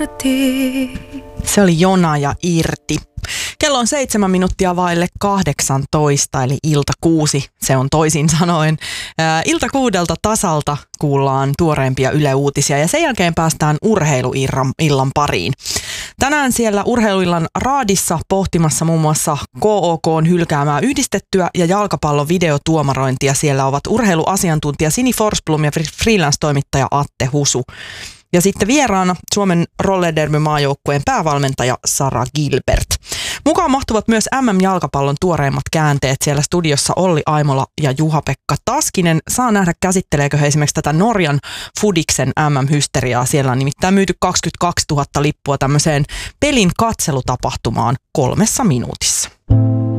Se oli Jona ja Irti. Kello on 7 minuuttia vaille 18, eli ilta 6, se on toisin sanoen. Ilta 6 tasalta kuullaan tuoreempia Yle Uutisia ja sen jälkeen päästään urheiluillan pariin. Tänään siellä urheiluillan raadissa pohtimassa muun muassa KOK:n hylkäämää yhdistettyä ja jalkapallon videotuomarointia. Siellä ovat urheiluasiantuntija Sini Forsblom ja freelance-toimittaja Atte Husu. Ja sitten vieraana Suomen roller-derby-maajoukkueen päävalmentaja Sara Gilbert. Mukaan mahtuvat myös MM-jalkapallon tuoreimmat käänteet. Siellä studiossa Olli Aimola ja Juha-Pekka Taskinen. Saa nähdä, käsitteleekö he esimerkiksi tätä Norjan Fudiksen MM-hysteriaa. Siellä on nimittäin myyty 22 000 lippua tämmöiseen pelin katselutapahtumaan 3 minuutissa.